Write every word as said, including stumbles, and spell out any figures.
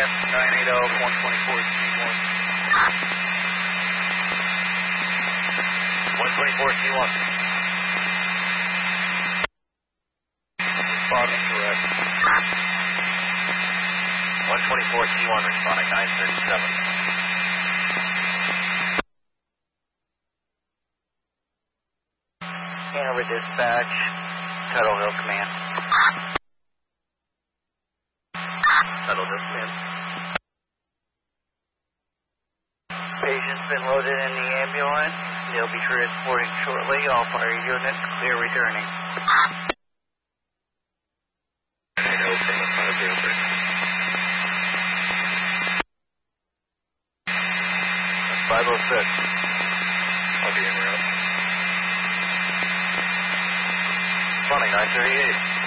nine eighty, one twenty-four C one. one twenty-four C one. Responding correct. one twenty-four C one responding nine thirty-seven. Hanover Dispatch, Tuttle Hill Command. Tuttle Hill Command. Patient's been loaded in the ambulance. They'll be transporting shortly. All fire units clear returning. five oh six. I'll be en route. Responding nine thirty-eight.